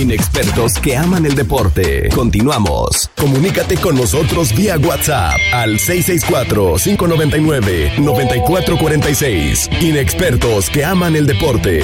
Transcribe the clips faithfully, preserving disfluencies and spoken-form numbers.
Inexpertos que aman el deporte. Continuamos. Comunícate con nosotros vía WhatsApp al seis seis cuatro, cinco nueve nueve, nueve cuatro cuatro seis. Inexpertos que aman el deporte.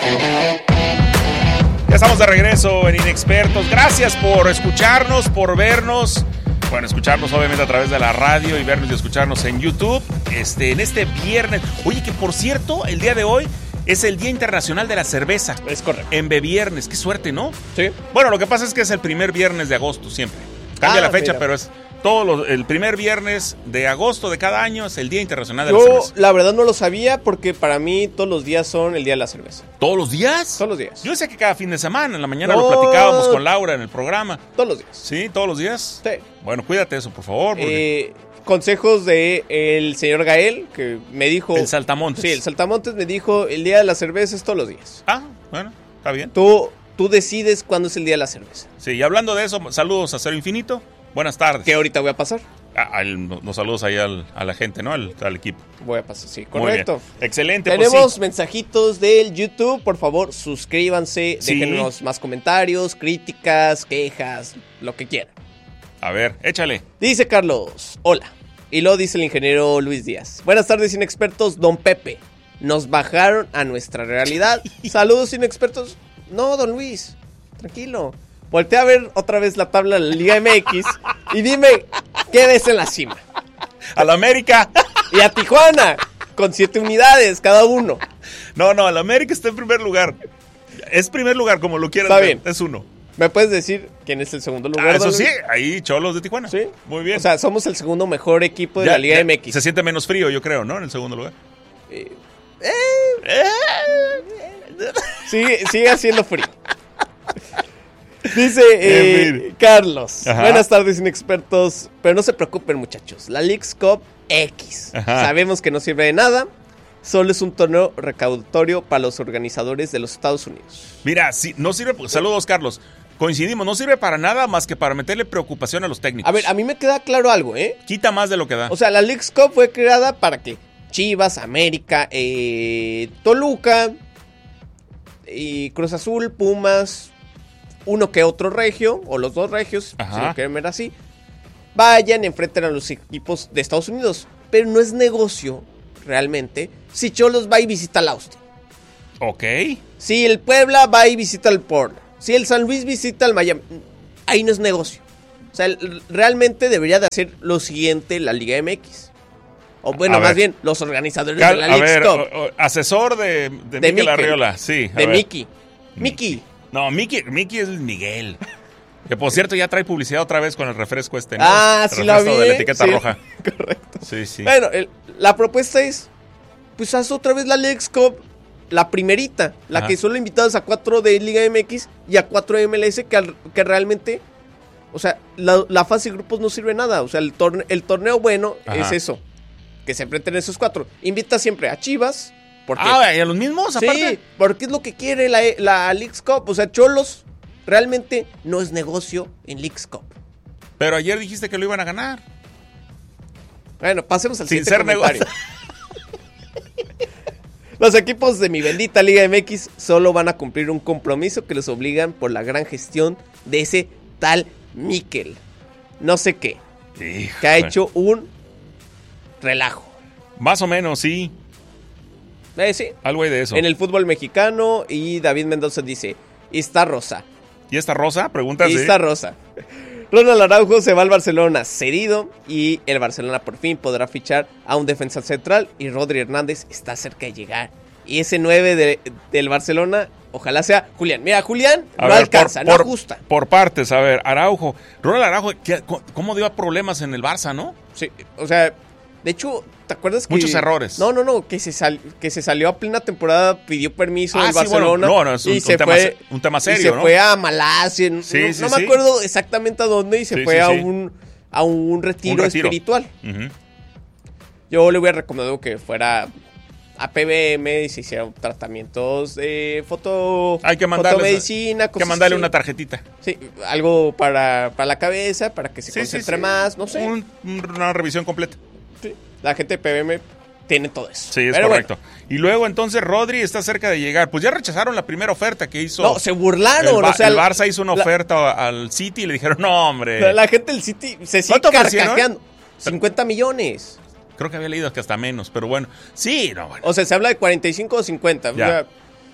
Ya estamos de regreso en Inexpertos. Gracias por escucharnos, por vernos. Bueno, escucharnos obviamente a través de la radio y vernos y escucharnos en YouTube. Este, en este viernes. Oye, que por cierto, el día de hoy es el Día Internacional de la Cerveza. Es correcto. En Beviernes. Qué suerte, ¿no? Sí. Bueno, lo que pasa es que es el primer viernes de agosto siempre. Cambia Ah, la fecha, mira. pero es todo lo- el primer viernes de agosto de cada año es el Día Internacional de Yo, la Cerveza. la verdad, no lo sabía porque para mí todos los días son el día de la cerveza. ¿Todos los días? Todos los días. Yo decía que cada fin de semana. En la mañana No. lo platicábamos con Laura en el programa. Todos los días. ¿Sí? ¿Todos los días? Sí. Bueno, cuídate eso, por favor. porque- Eh, consejos de el señor Gael, que me dijo... El Saltamontes. Sí, el Saltamontes me dijo, el día de la cerveza es todos los días. Ah, bueno, está bien. Tú, tú decides cuándo es el día de la cerveza. Sí, y hablando de eso, saludos a Cero Infinito. Buenas tardes. Que ahorita voy a pasar. Ah, al- los saludos ahí al- a la gente, ¿no? Al, al equipo. Voy a pasar, sí, Muy correcto. bien. Excelente. pues Tenemos sí. mensajitos del YouTube, por favor, suscríbanse, Sí. déjenos más comentarios, críticas, quejas, lo que quieran. A ver, échale. Dice Carlos, hola. Y lo dice el ingeniero Luis Díaz. Buenas tardes, inexpertos, don Pepe. Nos bajaron a nuestra realidad. Saludos, inexpertos. No, don Luis, tranquilo. Voltea a ver otra vez la tabla de la Liga M X y dime, ¿qué ves en la cima? ¡A la América! Y a Tijuana, con siete unidades cada uno. No, no, a la América está en primer lugar. Es primer lugar, como lo quieras Está ver. bien. Es uno. ¿Me puedes decir quién es el segundo lugar? Ah, eso don sí, Luis? ahí Cholos de Tijuana. Sí. Muy bien. O sea, somos el segundo mejor equipo de Ya- la Liga ya M X. Se siente menos frío, yo creo, ¿no? En el segundo lugar. Eh, Sigue, sigue haciendo frío. Dice eh, En fin. Carlos. Ajá. Buenas tardes, inexpertos. Pero no se preocupen, muchachos. La Leagues Cup X. Ajá. Sabemos que no sirve de nada. Solo es un torneo recaudatorio para los organizadores de los Estados Unidos. Mira, sí, no sirve. Saludos, Carlos. Coincidimos, no sirve para nada más que para meterle preocupación a los técnicos. A ver, a mí me queda claro algo, ¿eh? Quita más de lo que da. O sea, la Leagues Cup fue creada para que Chivas, América, eh, Toluca, y Cruz Azul, Pumas, uno que otro regio, o los dos regios, Ajá. si lo quieren ver así, vayan, enfrenten a los equipos de Estados Unidos. Pero no es negocio, realmente, si Cholos va y visita al Austin. Ok. Si el Puebla va y visita al Portland. Si el San Luis visita al Miami. Ahí no es negocio. O sea, el- realmente debería de hacer lo siguiente la Liga M X. O bueno, A más ver. bien, los organizadores Cal- de la a Leagues ver, Cup. o- o- asesor de, de, De Miquel Miquel. Arriola, sí. a De ver. Mickey. Mickey. No, Mickey, Mickey es Miguel. Que por cierto ya trae publicidad otra vez con el refresco este, ¿no? Ah, El sí la vi. refresco de la etiqueta sí, roja. Correcto. Sí, sí. Bueno, el- la propuesta es, pues haz otra vez la Leagues Cup, la primerita, la Ajá. que solo invitados a cuatro de Liga M X y a cuatro de M L S, que, al- que realmente, o sea, la, la fase de grupos no sirve nada. O sea, el, torne- el torneo bueno Ajá. es eso, que se enfrenten esos cuatro. Invita siempre a Chivas, porque, Ah, ¿y a los mismos aparte? sí, porque es lo que quiere la, la Leagues Cup. O sea, Cholos realmente no es negocio en Leagues Cup. Pero ayer dijiste que lo iban a ganar. Bueno, pasemos al Sin siguiente ser comentario. negocio. Los equipos de mi bendita Liga M X solo van a cumplir un compromiso que los obligan por la gran gestión de ese tal Miquel. No sé qué. Que ha Híjole. hecho un relajo. Más o menos, sí. Eh, sí. Algo hay de eso. En el fútbol mexicano. Y David Mendoza dice: y está Rosa. ¿Y esta Rosa? Pregunta Y sí. está Rosa. Ronald Araujo se va al Barcelona cedido. Y el Barcelona por fin podrá fichar a un defensa central. Y Rodri Hernández está cerca de llegar. Y ese nueve de, del Barcelona, ojalá sea Julián. Mira, Julián A no ver, alcanza, por, no por- ajusta. Por partes, a ver, Araujo. Ronald Araujo, ¿qué- ¿cómo dio problemas en el Barça, no? Sí, o sea, de hecho, ¿te acuerdas que... Muchos errores. No, no, no, que se, sal- que se salió a plena temporada, pidió permiso Ah, del sí, bueno, Barcelona. no, no, es un- y un se tema fue, se- un tema y serio, se ¿no? fue a Malasia, no, Sí, no sí, me sí. acuerdo exactamente a dónde, y se Sí, fue sí, a, sí. Un, a un retiro, Un retiro. espiritual. Ujú. Yo le hubiera recomendado que fuera a P B M y se hicieran tratamientos de foto, Hay que mandarle, fotomedicina, hay que cosas mandarle así. una tarjetita. Sí, algo para, para la cabeza, para que se Sí, sí, concentre sí. más, no sé. Un- una revisión completa. Sí. La gente de P B M tiene todo eso. Sí, es Pero correcto. bueno. Y luego entonces Rodri está cerca de llegar. Pues ya rechazaron la primera oferta que hizo. No, se burlaron. El, Ba- o sea, el Barça hizo una la, oferta al City y le dijeron, no, hombre. La, la gente del City se sigue ¿Cuánto ofrecieron? carcajeando. cincuenta millones. Creo que había leído que hasta menos, pero bueno. Sí, no, bueno. O sea, se habla de cuarenta y cinco o cincuenta. Ya. O sea,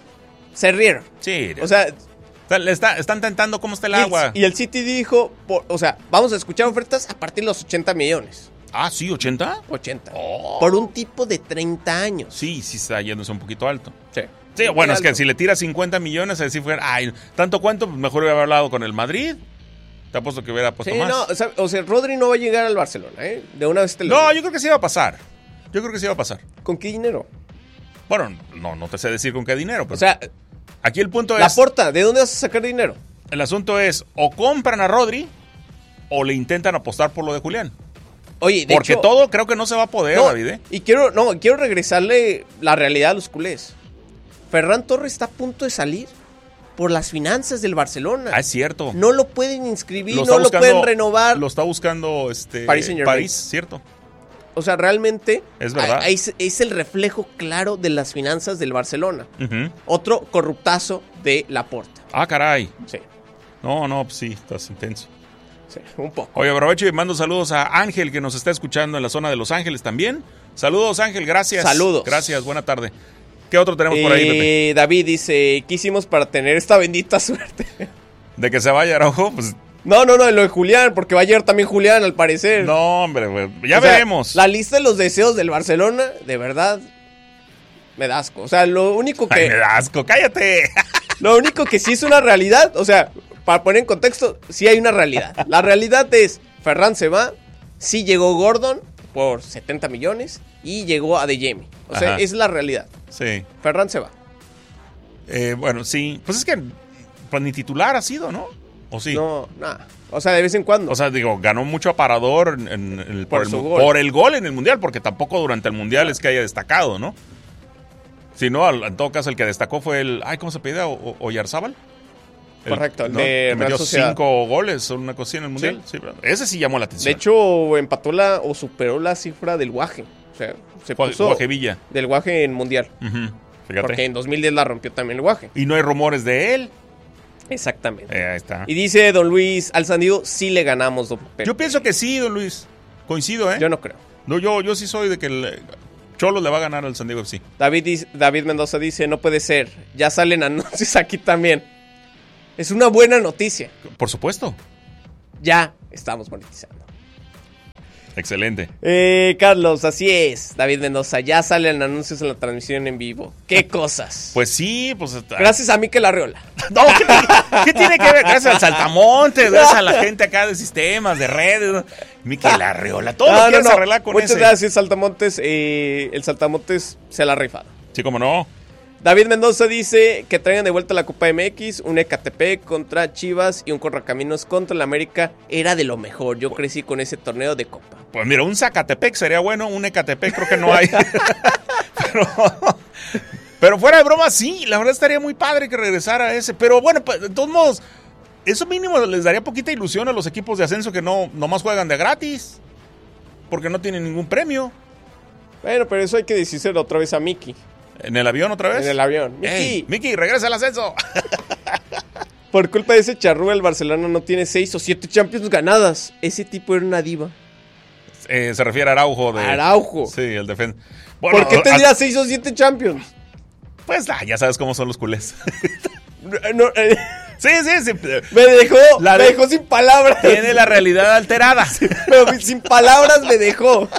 se rieron. Sí. O sea, O sea, le está, están tentando cómo está el y el- agua. Y el City dijo, por- o sea, vamos a escuchar ofertas a partir de los ochenta millones. Ah, sí, ochenta. ochenta. Oh. Por un tipo de treinta años. Sí, sí está yéndose un poquito alto. Sí. Sí, bueno, es que alto. si le tira cincuenta millones, así fuera, ay, tanto cuánto, pues mejor hubiera hablado con el Madrid. Te apuesto que hubiera puesto Sí, más. no, o sea, o sea, Rodri no va a llegar al Barcelona, ¿eh? De una vez te lo No, digo. yo creo que sí iba a pasar. Yo creo que sí iba a pasar. ¿Con qué dinero? Bueno, no, no te sé decir con qué dinero, pero O sea, aquí el punto la es, porta, ¿de dónde vas a sacar dinero? el asunto es, o compran a Rodri, o le intentan apostar por lo de Julián. Oye, de Porque hecho, todo creo que no se va a poder, no, David, ¿eh? y quiero, no, quiero regresarle la realidad a los culés. Ferran Torres está a punto de salir por las finanzas del Barcelona. Ah, es cierto. No lo pueden inscribir, Lo no está lo buscando- pueden renovar. Lo está buscando este, Paris Saint-Germain. París, cierto. O sea, realmente Es verdad. ahí es, es el reflejo claro de las finanzas del Barcelona. Ujú. Otro corruptazo de Laporta. Ah, caray. Sí, No, no, pues sí, estás intenso. sí, un poco. Oye, aprovecho y mando saludos a Ángel, que nos está escuchando en la zona de Los Ángeles también. Saludos, Ángel, gracias. Saludos. Gracias, buena tarde. ¿Qué otro tenemos por ahí, Pepe? Eh, David dice, ¿qué hicimos para tener esta bendita suerte? De que se vaya Araujo, pues No, no, no, lo de Julián, porque va a llegar también Julián al parecer. no, hombre, güey, ya O sea, veremos. La lista de los deseos del Barcelona, de verdad, me da asco. O sea, lo único que... Ay, me da asco, cállate. Lo único que sí es una realidad, o sea, para poner en contexto, sí hay una realidad. La realidad es, Ferran se va, sí llegó Gordon por setenta millones y llegó a De Jemi. O sea, Ajá. es la realidad. Sí, Ferran se va. eh, bueno, sí. Pues es que pues, ni titular ha sido, ¿no? ¿O sí? No, nada. O sea, de vez en cuando. O sea, digo, ganó mucho aparador en, en- en el, por, Por el, su mu- gol. por el gol en el Mundial, porque tampoco durante el Mundial es que haya destacado, ¿no? Si no, al- en todo caso, el que destacó fue el... Ay, ¿cómo se pedía? O- o- ¿Oyarzabal? El- Correcto, el ¿no? de Que Real metió Sociedad. cinco goles o una cosa así en el Mundial. Sí, pero ese sí llamó la de atención. hecho, empató la o superó la cifra del Guaje. O sea, se Guaje- puso Guajevilla. del Guaje en Mundial. Ujú, fíjate. Porque en dos mil diez la rompió también el Guaje. Y no hay rumores de él. Exactamente. Eh, ahí está. Y dice Don Luis, al San Diego sí le ganamos, Don Pepe. Yo pienso que sí, don Luis. Coincido, ¿eh? Yo no creo. No, yo, yo sí soy de que el Cholos le va a ganar al San Diego F C. David, dice- David Mendoza dice, no puede ser. Ya salen anuncios aquí también. Es una buena noticia. Por supuesto. Ya estamos monetizando. Excelente. Eh, Carlos, así es. David Mendoza, ya salen anuncios en la transmisión en vivo. ¿Qué cosas? Pues sí, pues... Gracias a Mikel Arriola. No, ¿qué, tiene- qué tiene que ver? Gracias al Saltamontes, gracias a la gente acá de sistemas, de redes. ¿no? Mikel Arriola, todo lo quieres arreglar con Muchas ese. gracias, Saltamontes. Eh, el Saltamontes se la ha rifado. Sí, como no. David Mendoza dice que traigan de vuelta la Copa M X, un Ecatepec contra Chivas y un Correcaminos contra el América. Era de lo mejor. Yo crecí con ese torneo de Copa. Pues mira, un Zacatepec sería bueno, un Ecatepec creo que no hay. pero, pero fuera de broma, sí, la verdad estaría muy padre que regresara ese. Pero bueno, pues, de todos modos, eso mínimo les daría poquita ilusión a los equipos de ascenso que no nomás juegan de gratis. Porque no tienen ningún premio. Bueno, pero eso hay que decírselo otra vez a Miki. ¿En el avión otra vez? En el avión. Miki, Ey, Miki, regresa al ascenso. por culpa de ese charrúa, el Barcelona no tiene seis o siete Champions ganadas. Ese tipo era una diva. Eh, se refiere a Araujo. De, Araujo. Sí, el defensa. ¿Por qué tendría seis o siete Champions? Pues ah, ya sabes cómo son los culés. No, eh, sí, sí, sí. me dejó, La me de- dejó sin palabras. Tiene la realidad alterada. Pero sin palabras me dejó.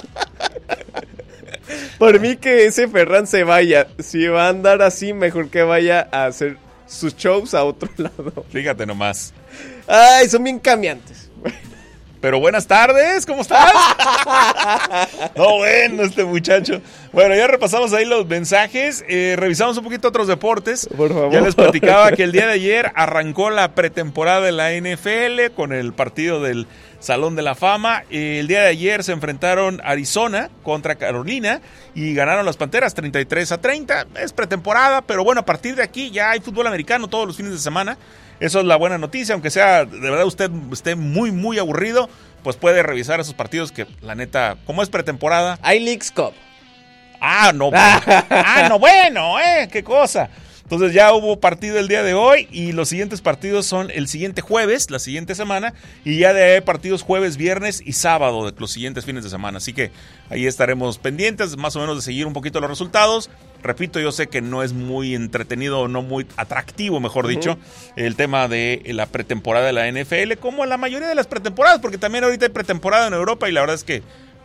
Por mí que ese Ferran se vaya. Si va a andar así, mejor que vaya a hacer sus shows a otro lado. Fíjate nomás. Ay, son bien cambiantes. Pero buenas tardes, ¿cómo estás? No, bueno, este muchacho. Bueno, ya repasamos ahí los mensajes, eh, revisamos un poquito otros deportes. Por favor. Ya les platicaba que el día de ayer arrancó la pretemporada de la N F L con el partido del Salón de la Fama. Eh, el día de ayer se enfrentaron Arizona contra Carolina y ganaron las Panteras treinta y tres a treinta. Es pretemporada, pero bueno, a partir de aquí ya hay fútbol americano todos los fines de semana. Eso es la buena noticia, aunque sea de verdad usted esté muy, muy aburrido, pues puede revisar esos partidos que la neta, como es pretemporada, Hay Leagues Cup. Ah, no. ah, no, bueno, eh, qué cosa. Entonces ya hubo partido el día de hoy y los siguientes partidos son el siguiente jueves, la siguiente semana, y ya de ahí partidos jueves, viernes y sábado de los siguientes fines de semana. Así que ahí estaremos pendientes más o menos de seguir un poquito los resultados. Repito, yo sé que no es muy entretenido o no muy atractivo, mejor dicho, uh-huh. el tema de la pretemporada de la N F L, como la mayoría de las pretemporadas, porque también ahorita hay pretemporada en Europa y la verdad es que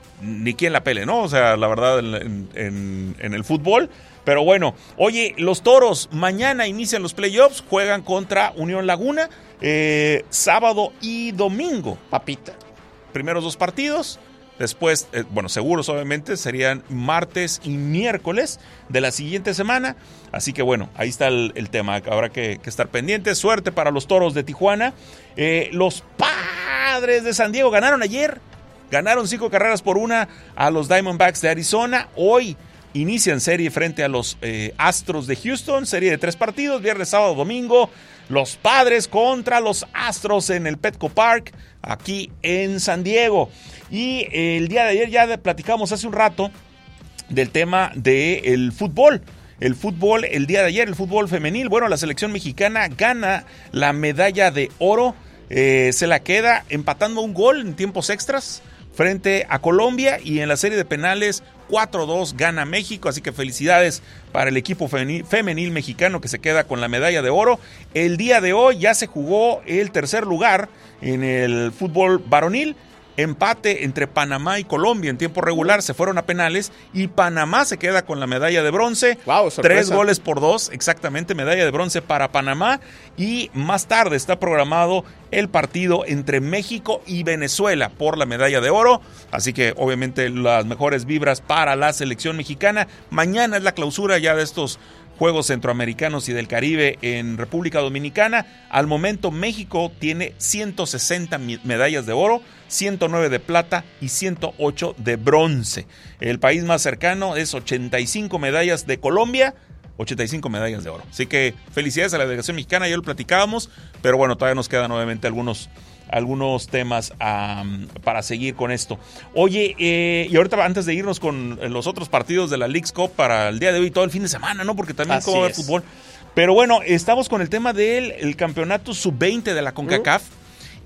ni quien la pele, ¿no? O sea, la verdad en, en, en el fútbol. Pero bueno, oye, los Toros mañana inician los playoffs, juegan contra Unión Laguna, eh, sábado y domingo. Papita. Primeros dos partidos, después, eh, bueno, seguros obviamente, serían martes y miércoles de la siguiente semana. Así que bueno, ahí está el, el tema, habrá que, que estar pendientes. Suerte para los Toros de Tijuana. Eh, los Padres de San Diego ganaron ayer, ganaron cinco carreras por una a los Diamondbacks de Arizona. Hoy inician serie frente a los eh, Astros de Houston, serie de tres partidos, viernes, sábado, domingo. Los Padres contra los Astros en el Petco Park, aquí en San Diego. Y eh, el día de ayer ya platicamos hace un rato del tema del fútbol. El fútbol, el día de ayer, el fútbol femenil. Bueno, la selección mexicana gana la medalla de oro. Eh, se la queda empatando un gol en tiempos extras frente a Colombia, y en la serie de penales cuatro a dos gana México, así que felicidades para el equipo femenil, femenil mexicano que se queda con la medalla de oro. El día de hoy ya se jugó el tercer lugar en el fútbol varonil, empate entre Panamá y Colombia en tiempo regular, se fueron a penales y Panamá se queda con la medalla de bronce. Wow, tres goles por dos, exactamente, medalla de bronce para Panamá. Y más tarde está programado el partido entre México y Venezuela por la medalla de oro, así que obviamente las mejores vibras para la selección mexicana. Mañana es la clausura ya de estos Juegos Centroamericanos y del Caribe en República Dominicana. Al momento México tiene ciento sesenta medallas de oro, ciento nueve de plata y ciento ocho de bronce. El país más cercano es ochenta y cinco medallas de Colombia, ochenta y cinco medallas de oro. Así que felicidades a la delegación mexicana, ya lo platicábamos, pero bueno, todavía nos quedan obviamente algunos algunos temas um, para seguir con esto. Oye, eh, y ahorita antes de irnos con los otros partidos de la Leagues Cup para el día de hoy, todo el fin de semana, ¿no? Porque también como va el fútbol. Pero bueno, estamos con el tema del el campeonato sub veinte de la CONCACAF. Uh-huh.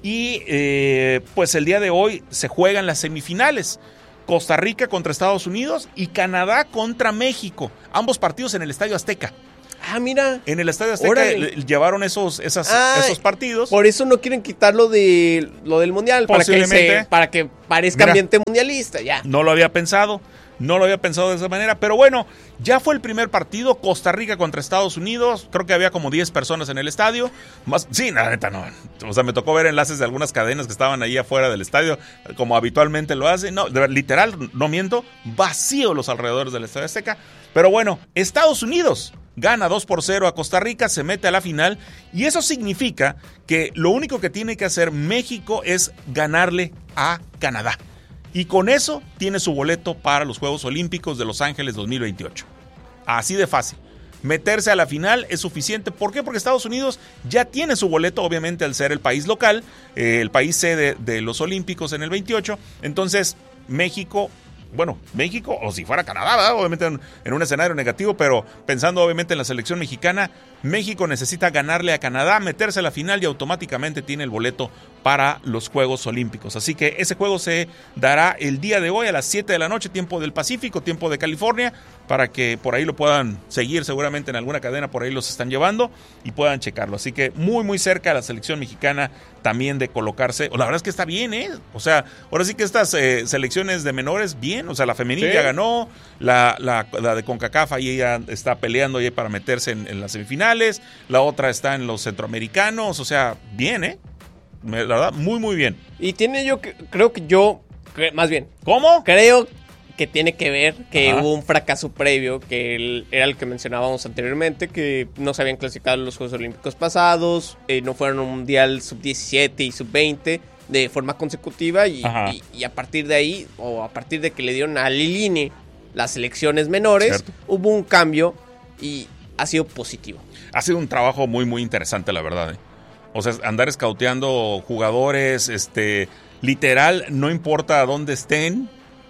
Y eh, pues el día de hoy se juegan las semifinales. Costa Rica contra Estados Unidos y Canadá contra México. Ambos partidos en el Estadio Azteca. Ah, mira. En el Estadio Azteca llevaron esos, esas, ah, esos partidos. Por eso no quieren quitarlo de lo del Mundial. Para que, se, para que parezca mira, ambiente mundialista, ya. No lo había pensado. No lo había pensado de esa manera, pero bueno, ya fue el primer partido, Costa Rica contra Estados Unidos. Creo que había como diez personas en el estadio. Más, sí, la neta no. O sea, me tocó ver enlaces de algunas cadenas que estaban ahí afuera del estadio, como habitualmente lo hacen. No, literal, no miento, vacío los alrededores del Estadio Azteca. Pero bueno, Estados Unidos gana dos por cero a Costa Rica, se mete a la final, y eso significa que lo único que tiene que hacer México es ganarle a Canadá. Y con eso tiene su boleto para los Juegos Olímpicos de Los Ángeles dos mil veintiocho. Así de fácil. Meterse a la final es suficiente. ¿Por qué? Porque Estados Unidos ya tiene su boleto, obviamente, al ser el país local, eh, el país sede de los Olímpicos en el veintiocho. Entonces, México... Bueno, México, o si fuera Canadá, ¿verdad? Obviamente en, en un escenario negativo, pero pensando obviamente en la selección mexicana, México necesita ganarle a Canadá, meterse a la final y automáticamente tiene el boleto para los Juegos Olímpicos. Así que ese juego se dará el día de hoy a las siete de la noche, tiempo del Pacífico, tiempo de California, para que por ahí lo puedan seguir, seguramente en alguna cadena por ahí los están llevando y puedan checarlo. Así que muy muy cerca la selección mexicana también de colocarse. La verdad es que está bien, ¿eh? O sea, ahora sí que estas eh, selecciones de menores, bien, o sea, la femenil sí. ya ganó, la, la, la de CONCACAF ahí ya está peleando ya para meterse en, en las semifinales, la otra está en los centroamericanos, o sea, bien, ¿eh? La verdad, muy muy bien. Y tiene yo, creo que yo, más bien. ¿Cómo? Creo que tiene que ver que Ajá. hubo un fracaso previo, que el, era el que mencionábamos anteriormente, que no se habían clasificado los Juegos Olímpicos pasados, eh, no fueron un Mundial sub diecisiete y sub veinte de forma consecutiva, y, y, y a partir de ahí, o a partir de que le dieron a Lilini las selecciones menores, Cierto. hubo un cambio y ha sido positivo. Ha sido un trabajo muy muy interesante, la verdad, ¿eh? O sea, andar escauteando jugadores, este, literal, no importa dónde estén,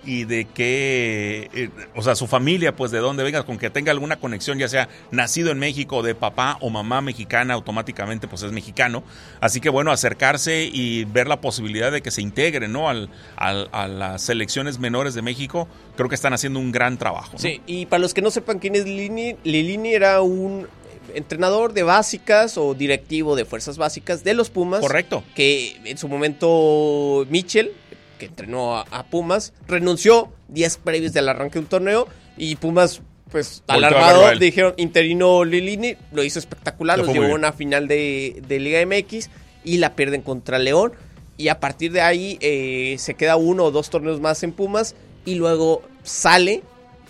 y de que, eh, o sea, su familia, pues de dónde venga, con que tenga alguna conexión, ya sea nacido en México, de papá o mamá mexicana, automáticamente pues es mexicano. Así que bueno, acercarse y ver la posibilidad de que se integre, ¿no? Al, al, a las selecciones menores de México, creo que están haciendo un gran trabajo, ¿no? Sí, y para los que no sepan quién es Lilini, Lilini era un entrenador de básicas o directivo de fuerzas básicas de los Pumas. Correcto. Que en su momento Michel, que entrenó a, a Pumas, renunció días previos del arranque de un torneo y Pumas, pues Volteó alarmado, dijeron interino Lilini, lo hizo espectacular, los llevó a una final de, de Liga M X y la pierden contra León y a partir de ahí eh, se queda uno o dos torneos más en Pumas y luego sale,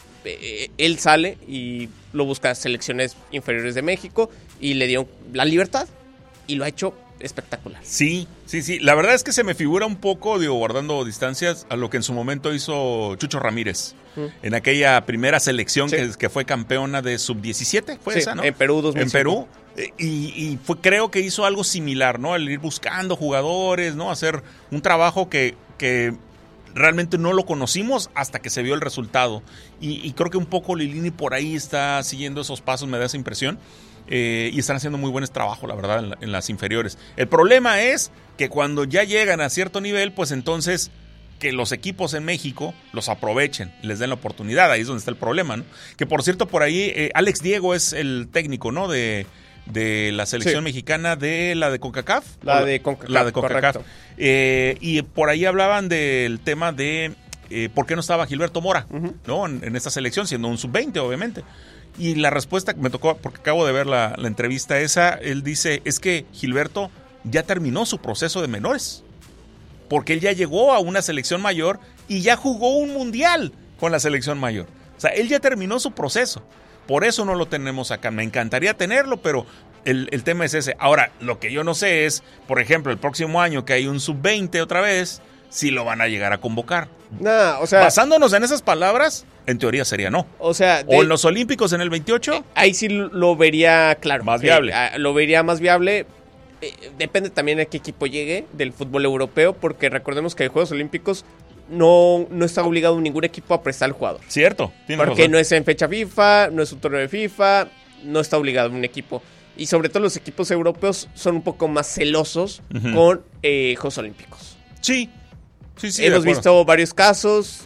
eh, él sale y lo busca selecciones inferiores de México y le dio la libertad y lo ha hecho espectacular. Sí, sí, sí. La verdad es que se me figura un poco, digo, guardando distancias, a lo que en su momento hizo Chucho Ramírez. Mm. En aquella primera selección sí. que, que fue campeona de sub diecisiete, fue sí, esa, ¿no? En Perú dos mil cinco. En Perú. Y, y fue, creo que hizo algo similar, ¿no? El ir buscando jugadores, ¿no? Hacer un trabajo que, que realmente no lo conocimos hasta que se vio el resultado. Y, y creo que un poco Lilini por ahí está siguiendo esos pasos, me da esa impresión. Eh, y están haciendo muy buen trabajo, la verdad, en, la, en las inferiores. El problema es que cuando ya llegan a cierto nivel, pues entonces que los equipos en México los aprovechen, les den la oportunidad. Ahí es donde está el problema, ¿no? Que por cierto, por ahí eh, Alex Diego es el técnico, ¿no? De, de la selección sí. mexicana de la de CONCACAF. La de CONCACAF. La de CONCACAF. Eh, y por ahí hablaban del tema de eh, por qué no estaba Gilberto Mora, uh-huh. ¿no? En, en esta selección, siendo un sub veinte, obviamente. Y la respuesta me tocó, porque acabo de ver la, la entrevista esa, él dice, es que Gilberto ya terminó su proceso de menores, porque él ya llegó a una selección mayor y ya jugó un mundial con la selección mayor. O sea, él ya terminó su proceso, por eso no lo tenemos acá. Me encantaría tenerlo, pero el, el tema es ese. Ahora, lo que yo no sé es, por ejemplo, el próximo año que hay un sub veinte otra vez, si lo van a llegar a convocar. No, o sea, basándonos en esas palabras, en teoría sería no. O sea, de, o en los Olímpicos en el veintiocho. Eh, ahí sí lo vería, claro. Más viable. Eh, lo vería más viable. Eh, depende también de qué equipo llegue del fútbol europeo, porque recordemos que en Juegos Olímpicos no, no está obligado ningún equipo a prestar al jugador. Cierto. Porque razón. No es en fecha FIFA, no es un torneo de FIFA, no está obligado un equipo. Y sobre todo los equipos europeos son un poco más celosos uh-huh. con eh, Juegos Olímpicos. Sí. Sí, sí, hemos visto varios casos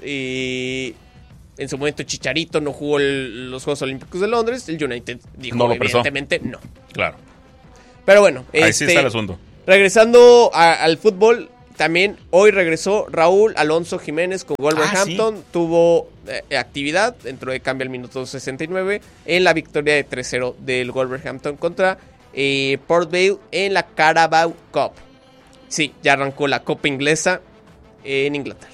y en su momento Chicharito no jugó el, los Juegos Olímpicos de Londres, el United dijo no evidentemente no. Claro. Pero bueno, ahí este, sí está el asunto. Regresando a, al fútbol, también hoy regresó Raúl Alonso Jiménez con Wolverhampton, ah, ¿sí? Tuvo eh, actividad, dentro de cambio al minuto sesenta y nueve, en la victoria de tres cero del Wolverhampton contra eh, Port Vale en la Carabao Cup. Sí, ya arrancó la Copa Inglesa en Inglaterra.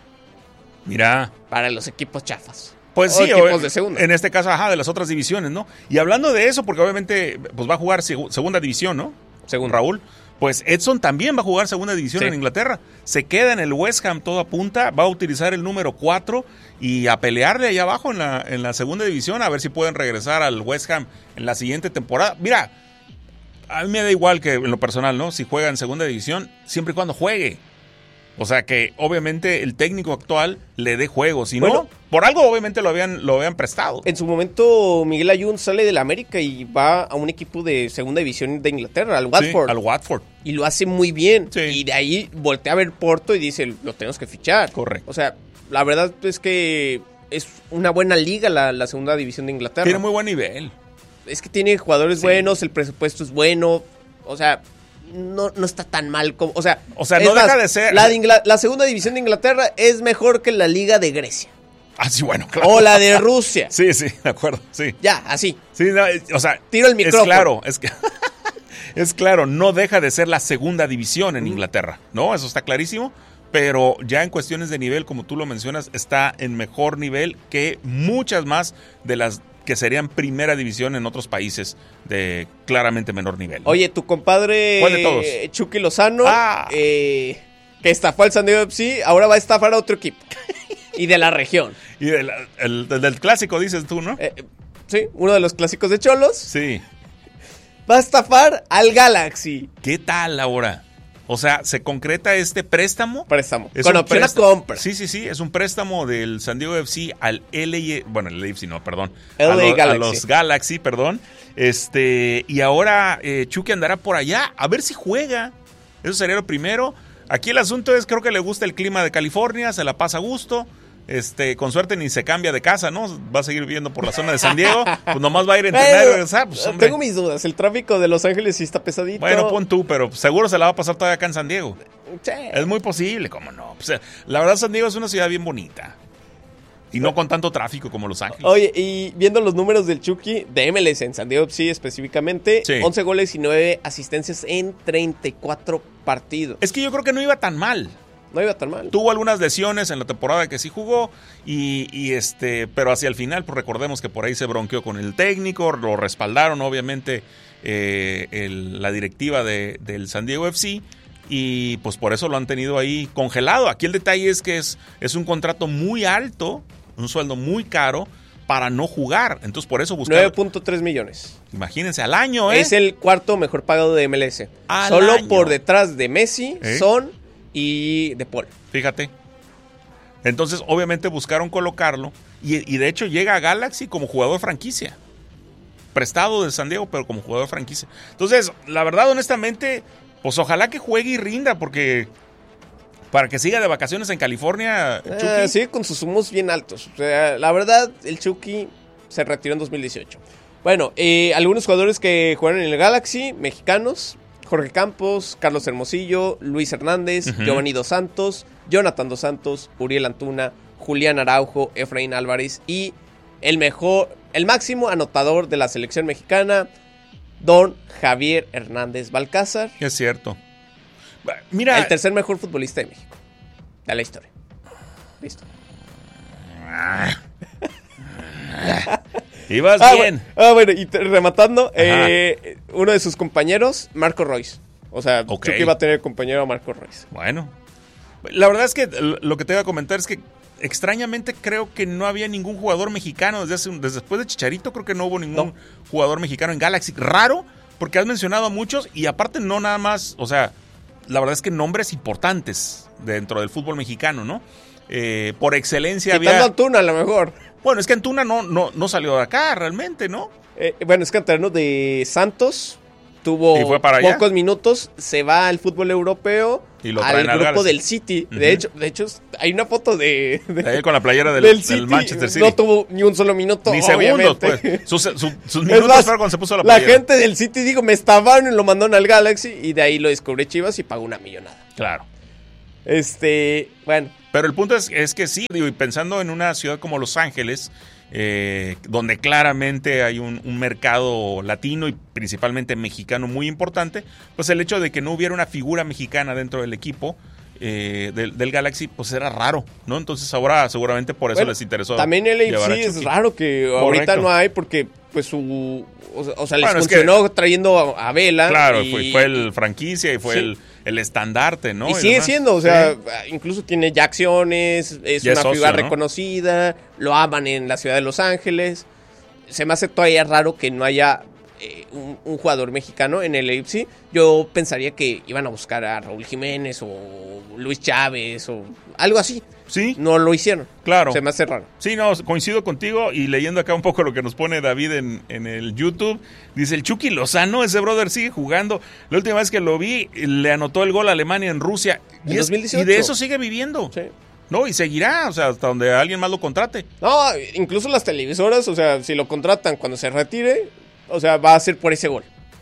Mira. Para los equipos chafas. Pues o sí, equipos de segunda. En este caso, ajá, de las otras divisiones, ¿no? Y hablando de eso, porque obviamente pues va a jugar seg- segunda división, ¿no? Según Raúl. Pues Edson también va a jugar segunda división sí. en Inglaterra. Se queda en el West Ham todo a punta, va a utilizar el número cuatro y a pelearle allá abajo en la, en la segunda división, a ver si pueden regresar al West Ham en la siguiente temporada. Mira, a mí me da igual que en lo personal, ¿no? Si juega en segunda división, siempre y cuando juegue. O sea que obviamente el técnico actual le dé juego, si bueno, no, por algo obviamente lo habían, lo habían prestado. En su momento Miguel Ayun sale del América y va a un equipo de segunda división de Inglaterra, al Watford. Sí, al Watford. Y lo hace muy bien. Sí. Y de ahí voltea a ver Porto y dice, lo tenemos que fichar. Correcto. O sea, la verdad es que es una buena liga la, la segunda división de Inglaterra. Tiene muy buen nivel. Es que tiene jugadores sí. buenos, el presupuesto es bueno, o sea... No, no está tan mal como... O sea, o sea no más, deja de ser... La, de Ingl- la segunda división de Inglaterra es mejor que la liga de Grecia. Ah, sí, bueno, claro. O la de Rusia. Sí, sí, de acuerdo, sí. Ya, así. Sí, no, o sea... Tiro el micrófono. Es claro, es que... es claro, no deja de ser la segunda división en Inglaterra, ¿no? Eso está clarísimo. Pero ya en cuestiones de nivel, como tú lo mencionas, está en mejor nivel que muchas más de las... que serían primera división en otros países de claramente menor nivel, ¿no? Oye, tu compadre ¿cuál de todos? Chucky Lozano, ah. eh, que estafó al San Diego F C, ahora va a estafar a otro equipo. Y de la región. Y del, el, el, del clásico, dices tú, ¿no? Eh, sí, uno de los clásicos de Cholos. Sí. Va a estafar al Galaxy. ¿Qué tal ahora? O sea, se concreta este préstamo. Préstamo. Es Con un opción a préstamo- compra. Sí, sí, sí. Es un préstamo del San Diego F C al L A. Bueno, el L A F C no, perdón. L A a, lo- Galaxy. a los Galaxy, perdón. Este, y ahora eh, Chucky andará por allá. A ver si juega. Eso sería lo primero. Aquí el asunto es, creo que le gusta el clima de California, se la pasa a gusto. Este, con suerte ni se cambia de casa, ¿no? Va a seguir viviendo por la zona de San Diego. Pues nomás va a ir a entrenar y Pero, regresar. Pues, hombre. tengo mis dudas. El tráfico de Los Ángeles sí está pesadito. Bueno, pon tú, pero seguro se la va a pasar todavía acá en San Diego. Sí. Es muy posible, ¿cómo no? Pues, la verdad, San Diego es una ciudad bien bonita. Y no con tanto tráfico como Los Ángeles. Oye, y viendo los números del Chucky, de M L S en San Diego F C específicamente, Sí. once goles y nueve asistencias en treinta y cuatro partidos. Es que yo creo que no iba tan mal. No iba tan mal. Tuvo algunas lesiones en la temporada que sí jugó, y, y este, pero hacia el final, pues recordemos que por ahí se bronqueó con el técnico, lo respaldaron obviamente eh, el- la directiva de, del San Diego F C, y pues por eso lo han tenido ahí congelado. Aquí el detalle es que es, es un contrato muy alto, un sueldo muy caro para no jugar, entonces por eso nueve buscar, punto tres millones. imagínense, al año, ¿eh? Es el cuarto mejor pagado de M L S. Al Solo año. por detrás de Messi, ¿Eh? Son y De Paul. Fíjate. Entonces, obviamente buscaron colocarlo. Y, y de hecho llega a Galaxy como jugador franquicia. Prestado de San Diego, pero como jugador franquicia. Entonces, la verdad, honestamente, pues ojalá que juegue y rinda, porque para que siga de vacaciones en California, Chucky. Eh, sigue con sus humos bien altos. O sea, la verdad, el Chucky se retiró en dos mil dieciocho. Bueno, eh, algunos jugadores que jugaron en el Galaxy, mexicanos: Jorge Campos, Carlos Hermosillo, Luis Hernández, Ujú. Giovanni Dos Santos, Jonathan Dos Santos, Uriel Antuna, Julián Araujo, Efraín Álvarez y el mejor, el máximo anotador de la selección mexicana, don Javier Hernández Balcázar, Es cierto. Mira, el tercer mejor futbolista de México de la historia. Listo. ibas Ah, bien. bueno, ah, bueno, y te- rematando, eh, uno de sus compañeros, Marco Royce. O sea, Ok. Chucky va a tener compañero a Marco Royce. Bueno, la verdad es que lo que te iba a comentar es que extrañamente creo que no había ningún jugador mexicano desde, hace un- desde después de Chicharito. Creo que no hubo ningún No. jugador mexicano en Galaxy. Raro, porque has mencionado a muchos y aparte no nada más, o sea, la verdad es que nombres importantes dentro del fútbol mexicano, ¿no? Eh, por excelencia Quitando había... a Antuna, a lo mejor. Bueno, es que Antuna no, no, no salió de acá realmente, ¿no? Eh, bueno, es canterano de Santos. Tuvo ¿Y fue para allá? pocos minutos. Se va al fútbol europeo. Y lo al traen al grupo Galaxy. del City. Ujú. De hecho, de hecho, hay una foto de, de- De ahí con la playera del, del del City. Manchester City. No tuvo ni un solo minuto. Ni segundos, obviamente. pues. Sus, su- sus Es minutos más, fueron cuando se puso la la playera. gente del City dijo, me estaban y lo mandaron al Galaxy. Y de ahí lo descubrió Chivas y pagó una millonada. Claro. Este, bueno. Pero el punto es, es que sí, digo, y pensando en una ciudad como Los Ángeles, eh, donde claramente hay un, un mercado latino y principalmente mexicano muy importante, pues el hecho de que no hubiera una figura mexicana dentro del equipo eh, del, del Galaxy, pues era raro, ¿no? Entonces ahora seguramente por eso Bueno, les interesó. También el llevar a A F C es Chucky. raro que ahorita Correcto. no hay porque pues su o sea, o sea, les Bueno, es que- funcionó trayendo a, a Vela. Claro, y, fue, fue el franquicia y fue Sí. el, el estandarte, ¿no? y sigue demás. siendo, o sea, Sí. incluso tiene ya acciones, es Ya una es socio, figura ¿no? reconocida, lo aman en la ciudad de Los Ángeles. Se me hace todavía raro que no haya eh, un, un jugador mexicano en el A F C. Yo pensaría que iban a buscar a Raúl Jiménez o Luis Chávez o algo así. Sí, No lo hicieron. claro. Se me hace raro. Sí, no, coincido contigo y leyendo acá un poco lo que nos pone David en, en el YouTube, dice el Chucky Lozano, ese brother sigue jugando. La última vez que lo vi, le anotó el gol a Alemania en Rusia. En Y, es- dos mil dieciocho. y de eso sigue viviendo. Sí. No, y seguirá, o sea, hasta donde alguien más lo contrate. No, incluso las televisoras, o sea, si lo contratan cuando se retire, o sea, va a ser por ese gol.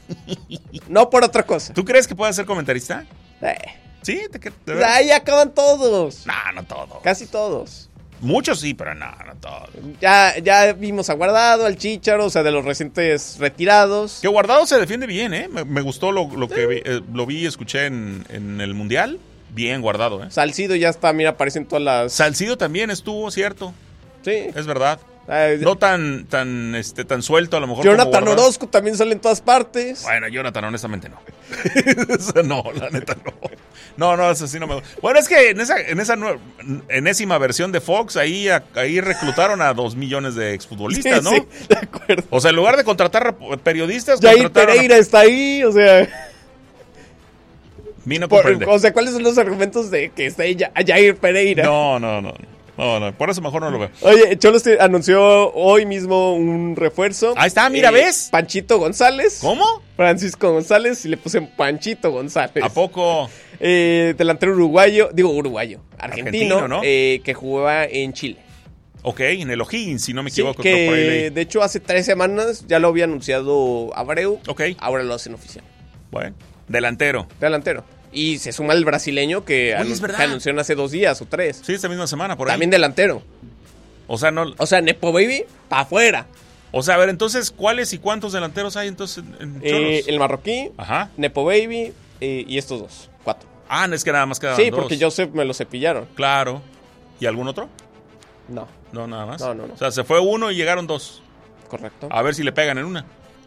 No por otra cosa. ¿Tú crees que pueda ser comentarista? Eh, Sí, ¿te, de o verdad? sea, ahí acaban todos. No, no todo. Casi todos. Muchos sí, pero no, no todo. Ya, ya vimos a Guardado, al Chícharo, o sea, de los recientes retirados. Que Guardado se defiende bien, ¿eh? Me, me gustó lo, lo que vi, eh, lo vi y escuché en, en el Mundial. Bien Guardado, ¿eh? Salcido ya está, mira, aparecen todas las... Salcido también estuvo, cierto. Sí. Es verdad. Eh, No tan, tan, este, tan suelto a lo mejor. Jonathan como Guardado. Orozco también sale en todas partes. Bueno, Jonathan, honestamente no. Esa no, la neta no. No, no, eso sí no me. Bueno, es que en esa, en esa nue- enésima versión de Fox, ahí, a- ahí reclutaron a dos millones de exfutbolistas, Sí, ¿no? sí, de acuerdo. O sea, en lugar de contratar rep- periodistas, Jair contrataron a- Pereira está ahí, o sea... mí no Por- comprende. o sea, ¿cuáles son los argumentos de que está ahí Ya- Jair Pereira? No, no, no. No, no, por eso mejor no lo veo. Oye, Cholos te anunció hoy mismo un refuerzo. Ahí está, mira, ¿ves? Panchito González. ¿Cómo? Francisco González y le puse Panchito González. ¿A poco? Eh, delantero uruguayo, digo uruguayo, argentino, Argentino, ¿no? eh, que jugaba en Chile. Ok, en el O'Higgins, si no me Sí, equivoco. creo por ahí que leí. de hecho hace tres semanas ya lo había anunciado Abreu. Ok. Ahora lo hacen oficial. Bueno, delantero. Delantero. Y se suma el brasileño que, Oye, anun- es verdad. que anunció hace dos días o tres. Sí, esta misma semana, por ahí. También delantero. O sea, no. O sea, Nepo Baby, pa' afuera. O sea, a ver, entonces, ¿cuáles y cuántos delanteros hay entonces en, en Cholos? Eh, el marroquí, Ajá. Nepo Baby eh, y estos dos. Cuatro. Ah, no es que nada más quedaban Sí, dos. porque Joseph me lo cepillaron. Claro. ¿Y algún otro? No, No, nada más. No, no, no. O sea, se fue uno y llegaron dos. correcto. A ver si le pegan en una.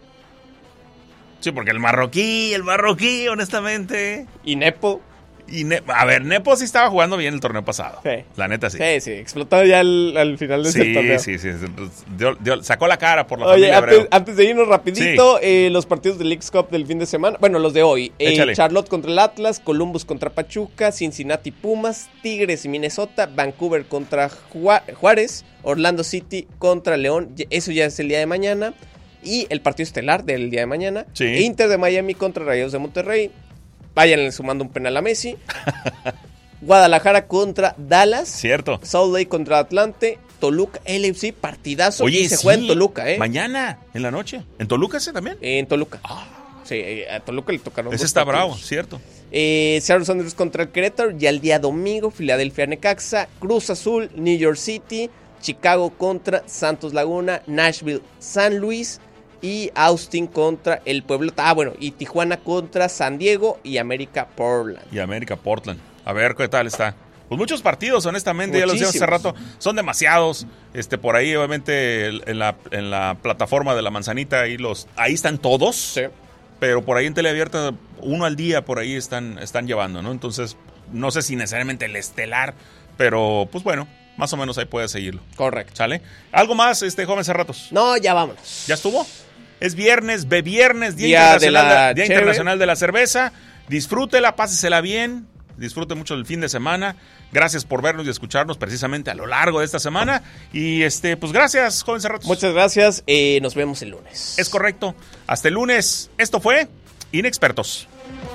Sí, porque el marroquí, el marroquí, honestamente. Y Nepo. Y Ne- a ver, Nepo sí estaba jugando bien el torneo pasado. Sí. La neta sí. Sí, sí, explotó ya al, al final de ese Sí, torneo. sí, sí. Dio- dio- sacó la cara por la Oye, familia antes, Abreu. antes de irnos rapidito, eh, los partidos del Leagues Cup del fin de semana. Bueno, los de hoy. Eh, Échale. Charlotte contra el Atlas, Columbus contra Pachuca, Cincinnati Pumas, Tigres y Minnesota, Vancouver contra Ju- Juárez, Orlando City contra León. Eso ya es el día de mañana. Y el partido estelar del día de mañana. Sí. E Inter de Miami contra Rayados de Monterrey. Vayan sumando un penal a Messi. Guadalajara contra Dallas. Cierto. Salt Lake contra Atlante. Toluca L F C, partidazo. Oye, y se sí. juega en Toluca, ¿eh? Mañana, en la noche. ¿En Toluca ese también? En Toluca. Sí, eh, a Toluca le tocaron. Ese dos está partidos. bravo, cierto. Eh, Seattle Sounders contra el Querétaro. Y al día domingo, Filadelfia Necaxa, Cruz Azul, New York City, Chicago contra Santos Laguna, Nashville San Luis y Austin contra el Pueblo. Ah, bueno, y Tijuana contra San Diego y América Portland. Y América Portland. A ver qué tal está. Pues muchos partidos, honestamente, ya lo decíamos hace Muchísimos. rato. Son demasiados. Este, por ahí, obviamente, el- en la, en la plataforma de la manzanita, ahí los, ahí están todos. Sí. Pero por ahí en teleabierta, uno al día por ahí están, están llevando, ¿no? Entonces, no sé si necesariamente el estelar, pero pues bueno, más o menos ahí puedes seguirlo. Correcto. ¿Sale? ¿Algo más, este joven Cerratos? No, ya vámonos. ¿Ya estuvo? Es viernes, ve viernes, Día, Día Internacional, de la de, Día Cheve. Internacional de la Cerveza. Disfrútela, pásesela bien, disfrute mucho del fin de semana. Gracias por vernos y escucharnos precisamente a lo largo de esta semana. Y este, pues gracias, joven Cerratos. Muchas gracias. Eh, nos vemos el lunes. Es correcto. Hasta el lunes. Esto fue Inexpertos.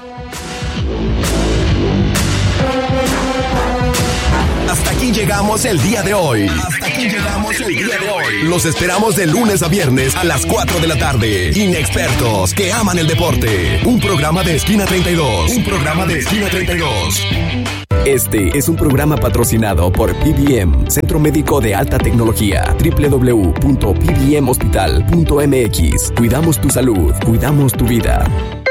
Hasta aquí llegamos el día de hoy. Hasta aquí llegamos el día de hoy. Los esperamos de lunes a viernes a las cuatro de la tarde. Inexpertos que aman el deporte. Un programa de Esquina treinta y dos. Un programa de Esquina treinta y dos. Este es un programa patrocinado por P B M, Centro Médico de Alta Tecnología. doble u doble u doble u punto p b m hospital punto m x. Cuidamos tu salud, cuidamos tu vida.